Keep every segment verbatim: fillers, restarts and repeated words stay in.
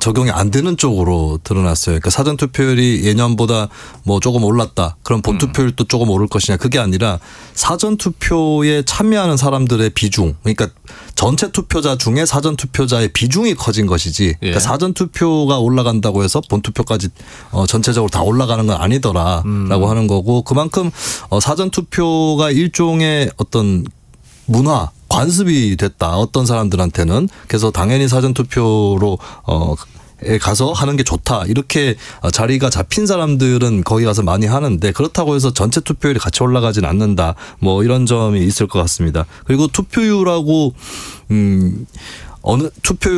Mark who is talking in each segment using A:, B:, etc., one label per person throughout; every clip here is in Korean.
A: 적용이 안 되는 쪽으로 드러났어요. 그러니까 사전 투표율이 예년보다 뭐 조금 올랐다. 그럼 본 투표율도 음. 조금 오를 것이냐. 그게 아니라 사전 투표에 참여하는 사람들의 비중. 그러니까 전체 투표자 중에 사전 투표자의 비중이 커진 것이지. 그러니까 예. 사전 투표가 올라간다고 해서 본 투표까지 어 전체적으로 다 올라가는 건 아니더라라고 음. 하는 거고 그만큼 어 사전 투표가 일종의 어떤 문화 관습이 됐다. 어떤 사람들한테는. 그래서 당연히 사전투표로 어 에 가서 하는 게 좋다. 이렇게 자리가 잡힌 사람들은 거기 가서 많이 하는데 그렇다고 해서 전체 투표율이 같이 올라가진 않는다. 뭐 이런 점이 있을 것 같습니다. 그리고 투표율하고 음 어느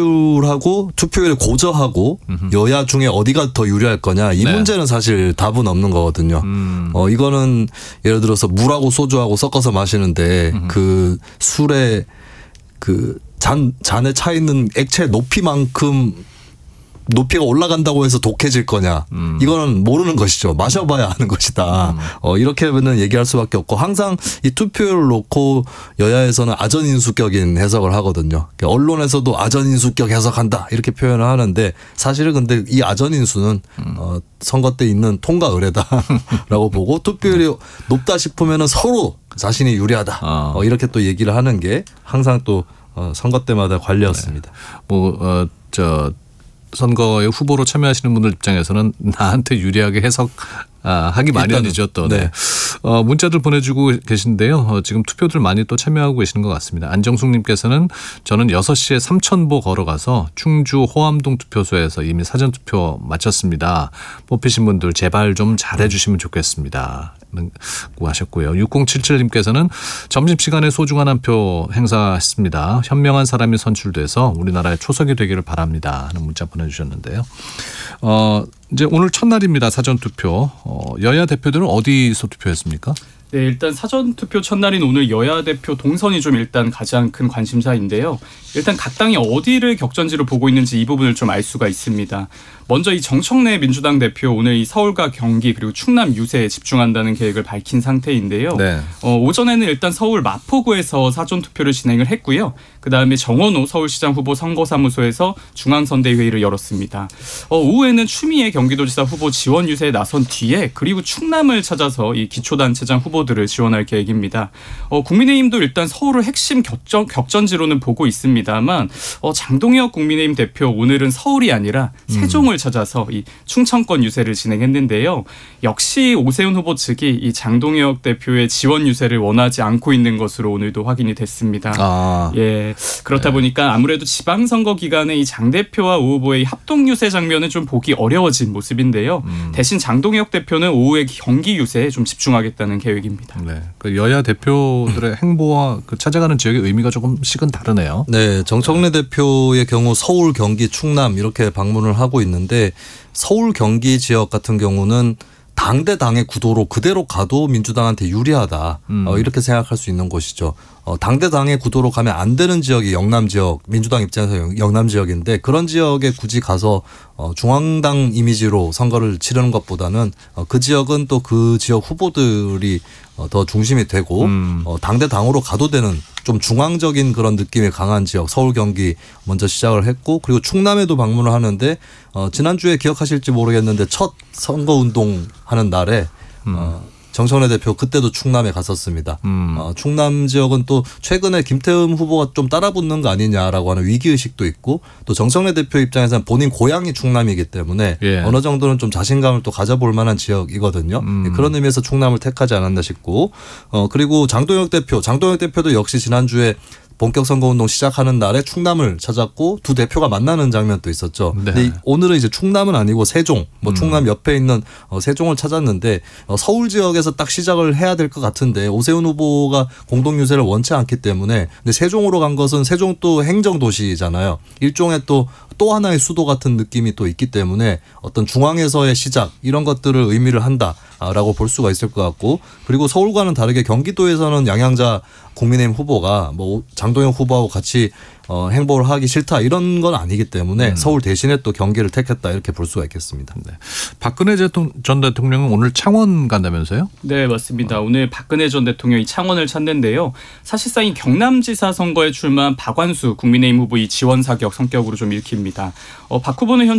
A: 투표율하고 투표율을 고저하고 음흠. 여야 중에 어디가 더 유리할 거냐 이 네. 문제는 사실 답은 없는 거거든요. 음. 어 이거는 예를 들어서 물하고 소주하고 섞어서 마시는데 음흠. 그 술에 그 잔 잔에 차 있는 액체 높이만큼 높이가 올라간다고 해서 독해질 거냐. 음. 이거는 모르는 것이죠. 마셔봐야 아는 것이다. 음. 어, 이렇게는 얘기할 수밖에 없고 항상 이 투표율을 놓고 여야에서는 아전인수격인 해석을 하거든요. 언론에서도 아전인수격 해석한다. 이렇게 표현을 하는데 사실은 근데 이 아전인수는 음. 어, 선거 때 있는 통과 의례다라고 보고 투표율이 높다 싶으면 서로 자신이 유리하다. 어. 어, 이렇게 또 얘기를 하는 게 항상 또 어, 선거 때마다 관례였습니다.
B: 네. 뭐, 어, 저, 선거에 후보로 참여하시는 분들 입장에서는 나한테 유리하게 해석 아, 하기 마련이죠 또. 네. 네. 어, 문자들 보내주고 계신데요. 어, 지금 투표들 많이 또 참여하고 계시는 것 같습니다. 안정숙님께서는 저는 여섯 시에 삼천보 걸어가서 충주 호암동 투표소에서 이미 사전투표 마쳤습니다. 뽑히신 분들 제발 좀 잘해 주시면 좋겠습니다. 하셨고요. 육공칠칠님께서는 점심시간에 소중한 한 표 행사했습니다. 현명한 사람이 선출돼서 우리나라의 초석이 되기를 바랍니다. 하는 문자 보내주셨는데요. 어, 이제 오늘 첫날입니다. 사전투표. 어, 여야 대표들은 어디서 투표했습니까?
C: 네, 일단 사전투표 첫날인 오늘 여야 대표 동선이 좀 일단 가장 큰 관심사인데요. 일단 각 당이 어디를 격전지로 보고 있는지 이 부분을 좀 알 수가 있습니다. 먼저 이 정청래 민주당 대표 오늘 이 서울과 경기 그리고 충남 유세에 집중한다는 계획을 밝힌 상태인데요. 네. 어, 오전에는 일단 서울 마포구에서 사전투표를 진행을 했고요. 그다음에 정원호 서울시장 후보 선거사무소에서 중앙선대회의를 열었습니다. 어, 오후에는 추미애 경기도지사 후보 지원 유세에 나선 뒤에 그리고 충남을 찾아서 이 기초단체장 후보들을 지원할 계획입니다. 어, 국민의힘도 일단 서울을 핵심 격전, 격전지로는 보고 있습니다만 어, 장동혁 국민의힘 대표 오늘은 서울이 아니라 세종을 음. 찾아서 이 충청권 유세를 진행했는데요. 역시 오세훈 후보 측이 이 장동혁 대표의 지원 유세를 원하지 않고 있는 것으로 오늘도 확인이 됐습니다. 아. 예, 그렇다 네. 보니까 아무래도 지방선거 기간에 이 장 대표와 오 후보의 합동 유세 장면은 좀 보기 어려워진 모습인데요. 음. 대신 장동혁 대표는 오후에 경기 유세에 좀 집중하겠다는 계획입니다.
B: 네, 그 여야 대표들의 행보와 그 찾아가는 지역의 의미가 조금씩은 다르네요.
A: 네, 정청래 대표의 경우 서울, 경기, 충남 이렇게 방문을 하고 있는데 서울, 경기 지역 같은 경우는 당 대 당의 구도로 그대로 가도 민주당한테 유리하다. 음. 어, 이렇게 생각할 수 있는 곳이죠. 어, 당 대 당의 구도로 가면 안 되는 지역이 영남 지역, 민주당 입장에서 영남 지역인데 그런 지역에 굳이 가서 어, 중앙당 이미지로 선거를 치르는 것보다는 어, 그 지역은 또 그 지역 후보들이 어, 더 중심이 되고 음. 어, 당 대 당으로 가도 되는 좀 중앙적인 그런 느낌이 강한 지역 서울 경기 먼저 시작을 했고 그리고 충남에도 방문을 하는데 어, 지난주에 기억하실지 모르겠는데 첫 선거운동 하는 날에 음. 어, 정청래 대표 그때도 충남에 갔었습니다. 음. 어, 충남 지역은 또 최근에 김태흠 후보가 좀 따라붙는 거 아니냐라고 하는 위기의식도 있고 또 정청래 대표 입장에서는 본인 고향이 충남이기 때문에 예. 어느 정도는 좀 자신감을 또 가져볼 만한 지역이거든요. 음. 그런 의미에서 충남을 택하지 않았나 싶고 어, 그리고 장동혁 대표, 장동혁 대표도 역시 지난주에 본격 선거운동 시작하는 날에 충남을 찾았고 두 대표가 만나는 장면도 있었죠. 네. 근데 오늘은 이제 충남은 아니고 세종, 뭐 충남 음. 옆에 있는 세종을 찾았는데 서울 지역에서 딱 시작을 해야 될 것 같은데 오세훈 후보가 공동 유세를 원치 않기 때문에 근데 세종으로 간 것은 세종 또 행정도시잖아요. 일종의 또 또 하나의 수도 같은 느낌이 또 있기 때문에 어떤 중앙에서의 시작 이런 것들을 의미를 한다라고 볼 수가 있을 것 같고 그리고 서울과는 다르게 경기도에서는 양양자 국민의힘 후보가 뭐 장동혁 후보하고 같이 어, 행보를 하기 싫다 이런 건 아니기 때문에 음. 서울 대신에 또 경기를 택했다 이렇게 볼 수가 있겠습니다. 네.
B: 박근혜 전 대통령은 오늘 창원 간다면서요?
C: 네, 맞습니다. 어. 오늘 박근혜 전 대통령이 창원을 찾는데요. 사실상 이 경남지사 선거에 출마한 박완수 국민의힘 후보 이 지원 사격 성격으로 좀 읽힙니다. 어, 박 후보는 현